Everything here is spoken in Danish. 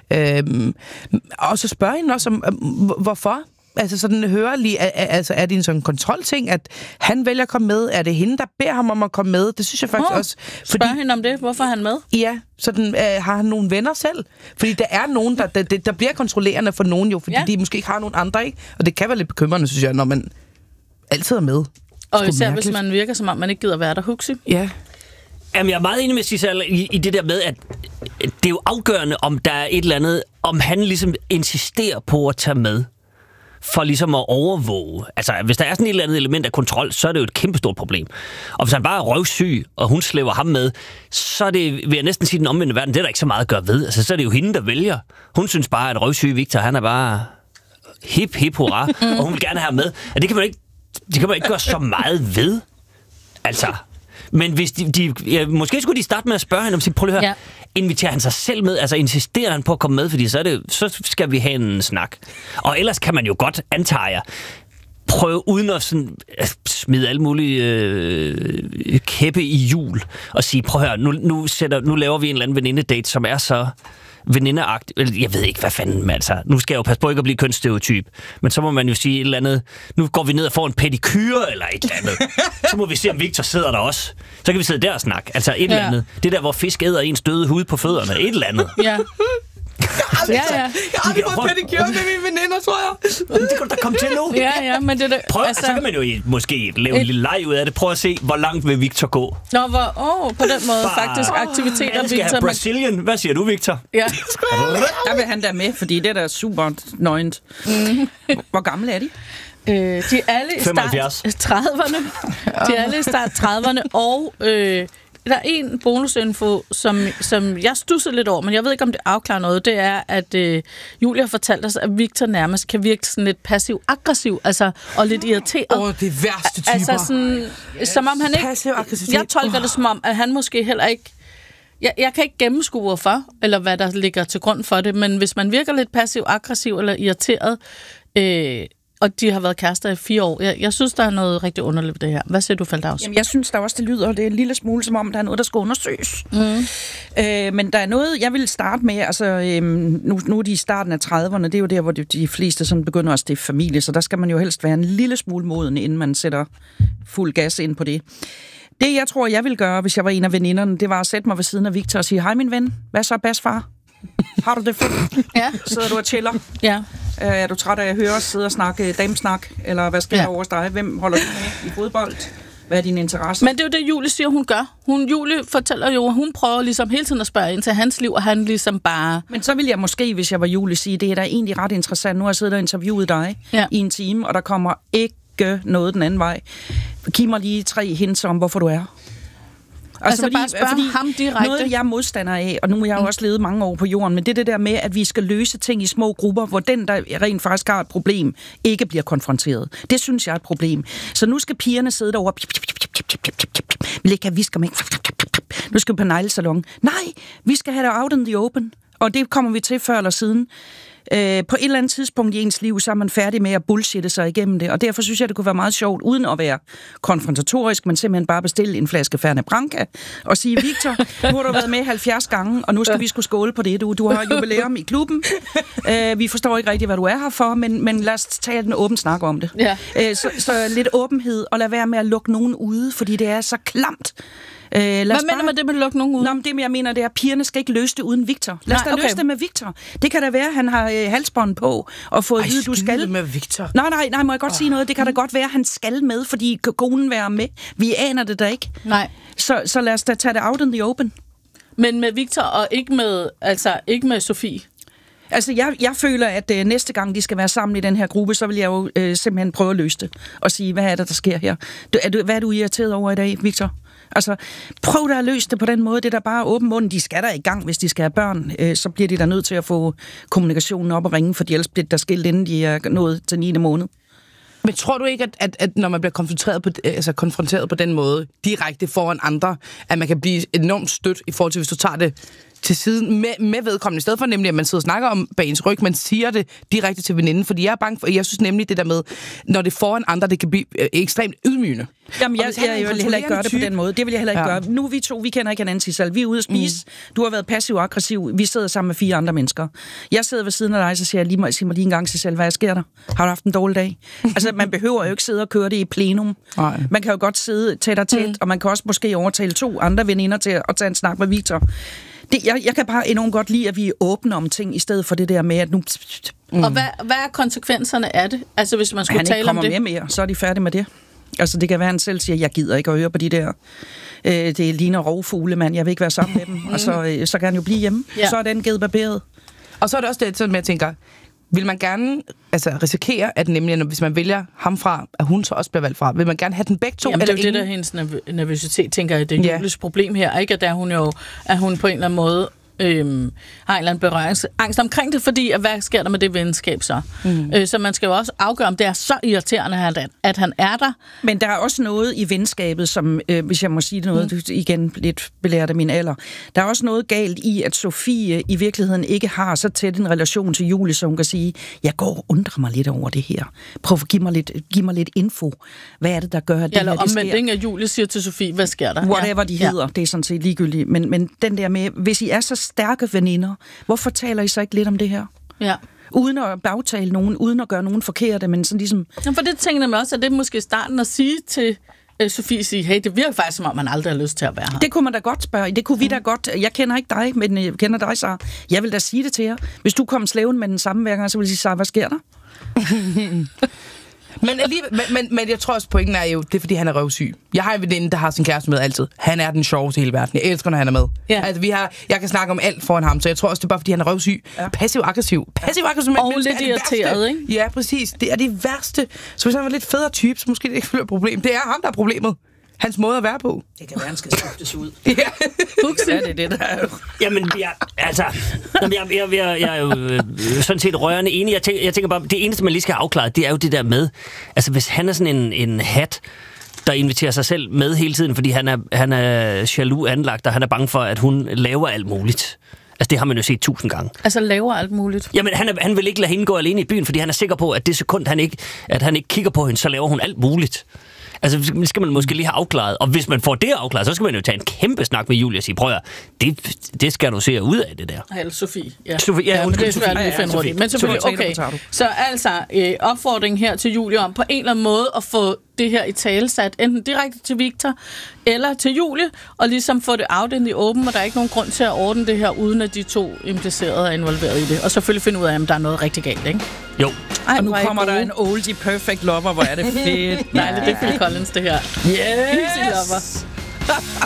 Og så spørger hende også om, hvorfor. Altså sådan hører lige, altså er det en sådan kontrolting, at han vælger at komme med? Er det hende, der beder ham om at komme med? Det synes jeg faktisk også. Spørger hende om det? Hvorfor er han med? Ja, sådan har han nogle venner selv? Fordi der er nogen, der bliver kontrollerende for nogen jo, fordi de måske ikke har nogen andre, ikke? Og det kan være lidt bekymrende, synes jeg, når man altid er med. Og især hvis man virker, som om man ikke gider være der, Huxi. Ja. Jamen, jeg er meget enig med Sissel i det der med, at det er jo afgørende, om der er et eller andet, om han ligesom insisterer på at tage med, for ligesom at overvåge. Altså, hvis der er sådan et eller andet element af kontrol, så er det jo et kæmpestort problem. Og hvis han bare er røvsyg, og hun slæver ham med, så er det, vil jeg næsten sige, den omvendte verden, det er der ikke så meget at gøre ved. Altså, så er det jo hende, der vælger. Hun synes bare, at røvsyge Victor, han er bare hip hurra, og hun vil gerne have ham med. Og det kan man ikke gøre så meget ved. Altså... Men hvis måske skulle de starte med at spørge hende om sin prøv at høre, inviterer han sig selv med, altså insisterer han på at komme med, fordi så skal vi have en snak. Og ellers kan man jo godt, antager jeg, prøve uden at sådan, smide alle mulige kæppe i hjul og sige, prøv at høre, nu laver vi en eller anden venindedate, som er så venindeagtigt. Jeg ved ikke, hvad fanden, altså. Nu skal jeg jo passe på ikke at blive kønsstereotyp. Men så må man jo sige et eller andet. Nu går vi ned og får en pedikyre eller et eller andet. Så må vi se, om Victor sidder der også. Så kan vi sidde der og snakke. Altså et eller andet. Det der, hvor fisk æder ens døde hud på fødderne. Et eller andet. Ja. Jeg har aldrig fået pedikyre med mine veninder, tror jeg. Det kan du da komme til nu. Ja, men det der... Prøv, altså, så kan man jo måske lave en lille leg ud af det. Prøv at se, hvor langt vil Victor gå. Nå, på den måde faktisk aktiviteter, han skal Victor... have Brazilian. Hvad siger du, Victor? Ja. Der vil han da med, fordi det er da super nøgent. Hvor gamle er de? De er alle i start 30'erne. De er alle i start 30'erne, og... Der er en bonusinfo, som jeg stusser lidt over, men jeg ved ikke, om det afklarer noget. Det er, at Julia har fortalt os, at Victor nærmest kan virke sådan lidt passiv-aggressiv, altså, og lidt irriteret. Det værste typer. Altså sådan, som om han ikke... Jeg tolker det som om, at han måske heller ikke... Jeg kan ikke gennemskue hvorfor, eller hvad der ligger til grund for det, men hvis man virker lidt passiv-aggressiv eller irriteret, og de har været kærester i 4 år. Jeg synes, der er noget rigtig underligt ved det her. Hvad siger du, Feldhaus? Jamen, jeg synes der også, det lyder, det er en lille smule, som om der er noget, der skal undersøges. Men der er noget, jeg vil starte med. Altså, nu er de i starten af 30'erne, det er jo der, hvor de fleste sådan begynder at stifte familie, så der skal man jo helst være en lille smule moden, inden man sætter fuld gas ind på det. Det, jeg tror, jeg ville gøre, hvis jeg var en af veninderne, det var at sætte mig ved siden af Victor og sige, hej min ven, hvad så, basfar? Har du det fedt? Ja. Sidder du og chiller? Ja. Er du træt af at høre os sidde og snakke damesnak? Eller hvad sker der over dig? Hvem holder du med i fodbold? Hvad er din interesse? Men det er jo det, Julie siger, hun gør. Julie fortæller jo, at hun prøver ligesom hele tiden at spørge ind til hans liv, og han ligesom bare... Men så vil jeg måske, hvis jeg var Julie, sige, det er da egentlig ret interessant. Nu har jeg siddet og interviewet dig i en time, og der kommer ikke noget den anden vej. Giv mig lige 3 hints om, hvorfor du er. Altså bare spørge ham direkte. Noget, jeg er modstander af, og nu har jeg jo også levet mange år på jorden, men det er det der med, at vi skal løse ting i små grupper, hvor den, der rent faktisk har et problem, ikke bliver konfronteret. Det synes jeg er et problem. Så nu skal pigerne sidde derovre. Vi lægger visker med. Nu skal vi på neglesalon. Nej, vi skal have det out in the open. Og det kommer vi til før eller siden. På et eller andet tidspunkt i ens liv, så er man færdig med at bullshitte sig igennem det, og derfor synes jeg, det kunne være meget sjovt, uden at være konfrontatorisk, men simpelthen bare bestille en flaske Fernet Branca, og sige, Victor, nu har du været med 70 gange, og nu skal vi sgu skåle på det, du har jubilæum i klubben, vi forstår ikke rigtig, hvad du er her for, men lad os tage en åben snak om det. Ja. Så lidt åbenhed, og lad være med at lukke nogen ude, fordi det er så klamt. Hvad mener man det med at lukke nogen ud? Nå, det jeg mener, det er, at pigerne skal ikke løse det uden Victor. Lad os da løse det med Victor. Det kan da være, at han har halsbånd på og fået at vide, du skal... med Victor. Nej, må jeg godt sige noget? Det kan da godt være, at han skal med, fordi konen være med. Vi aner det da ikke. Nej. Så lad os da tage det out in the open. Men med Victor og ikke med Sofie? Altså, jeg føler, at næste gang de skal være sammen i den her gruppe, så vil jeg jo simpelthen prøve at løse det. Og sige, hvad er det, der sker her? Hvad er du irriteret over i dag, Victor? Altså, prøv da at løse det på den måde. Det er da bare åben munden. De skal der i gang, hvis de skal have børn. Så bliver de da nødt til at få kommunikationen op og ringe, for ellers bliver der skilt, inden de er nået til 9. måned. Men tror du ikke, at når man bliver konfronteret på den måde, direkte foran andre, at man kan blive enormt stødt i forhold til, hvis du tager det til siden med vedkommende, i stedet for nemlig, at man sidder og snakker om bag ens ryg, man siger det direkte til veninden, fordi jeg er bange for, jeg synes nemlig det der med, når det foran andre, det kan blive ekstremt ydmygende. Jamen, jeg vil heller ikke gøre det på den måde. Det vil jeg heller ikke gøre. Nu vi kender ikke hinanden, Sissel. Vi er ude at spise. Du har været passiv-aggressiv. Vi sidder sammen med 4 andre mennesker. Jeg sidder ved siden af dig, så siger jeg sig mig lige en gang, Sissel, hvad sker der? Har du haft en dårlig dag? Altså, man behøver jo ikke sidde og køre det i plenum. Nej. Man kan jo godt sidde tæt og tæt, og man kan også måske overtale 2 andre veninder til at tage en snak med Victor. Jeg kan bare enormt godt lide, at vi er åbne om ting, i stedet for det der med, at nu... Og hvad er konsekvenserne af det? Altså, hvis man skulle tale om det... Han ikke kommer med mere, så er de færdige med det. Altså, det kan være, han selv siger, jeg gider ikke at høre på de der... det ligner rovfugle, mand. Jeg vil ikke være sammen med dem. Og så kan han jo blive hjemme. Ja. Så er den givet barberet. Og så er det også det, sådan med, jeg tænker... Vil man gerne risikere, at nemlig, hvis man vælger ham fra, at hun så også bliver valgt fra? Vil man gerne have den begge to? Jamen, det er jo det, der hendes nervøsitet, tænker jeg. Det er Julies problem her, ikke? At hun på en eller anden måde har en eller anden berøringsangst omkring det, fordi hvad sker der med det venskab så? Så man skal jo også afgøre, om det er så irriterende, at han er der. Men der er også noget i venskabet, som, hvis jeg må sige det noget, igen lidt belært af min alder, der er også noget galt i, at Sofie i virkeligheden ikke har så tæt en relation til Julie, så hun kan sige, jeg går og undrer mig lidt over det her. Prøv at give mig lidt info. Hvad er det, der gør, at det her det sker? Omvendt, at Julie siger til Sofie, hvad sker der? Whatever de hedder, det er sådan set ligegyldigt. Men den der med, hvis I er så stærke veninder, hvorfor taler I så ikke lidt om det her? Ja. Uden at bagtale nogen, uden at gøre nogen forkerte, men sådan ligesom... Ja, for det tænker jeg også, at det er måske starten at sige til Sofie, hey, det virker faktisk, som om man aldrig har lyst til at være her. Det kunne man da godt spørge. Det kunne vi da godt. Jeg kender ikke dig, men jeg kender dig, så jeg vil da sige det til jer. Hvis du kom slæven med den samme hver gang, så vil jeg sige, så hvad sker der? Men jeg tror også, pointen er jo, det er, fordi han er røvsyg. Jeg har en veninde, der har sin kæreste med altid. Han er den sjoveste i hele verden. Jeg elsker, når han er med. Ja. Altså, jeg kan snakke om alt foran ham, så jeg tror også, det er bare, fordi han er røvsyg. Ja. Passiv-aggressiv. Og lidt irriteret, ikke? Ja, præcis. Det er det værste. Så hvis han var lidt federe type, så måske det ikke føler et problem. Det er ham, der er problemet. Hans måde at være på. Det kan være, han skal skiftes ud. Ja. Ja, det der er jo. Jamen, jeg er jo sådan set rørende enig. Jeg tænker bare, det eneste, man lige skal have afklaret, det er jo det der med, altså hvis han er sådan en hat, der inviterer sig selv med hele tiden, fordi han er jaloux anlagt, og han er bange for, at hun laver alt muligt. Altså, det har man jo set 1000 gange. Altså, laver alt muligt? Jamen, han vil ikke lade hende gå alene i byen, fordi han er sikker på, at det sekund, han ikke kigger på hende, så laver hun alt muligt. Altså, det skal man måske lige have afklaret. Og hvis man får det afklaret, så skal man jo tage en kæmpe snak med Julie og sige, prøv at det skal du se ud af det der. Eller Sofie. Ja, Sofie, ja, det er svært lige at finde rundt i. Men selvfølgelig, okay. Så altså, opfordring her til Julie om på en eller anden måde at få det her i tale sat, enten direkte til Victor eller til Julie, og ligesom få det out i åben, og der er ikke nogen grund til at ordne det her, uden at de 2 implicerede er involveret i det. Og selvfølgelig finde ud af, om der er noget rigtig galt, ikke? Jo. Ej, og nu kommer der en oldie perfect lover, hvor er det fedt. Nej, det er Phil Collins, det her. Yes! Easy lover.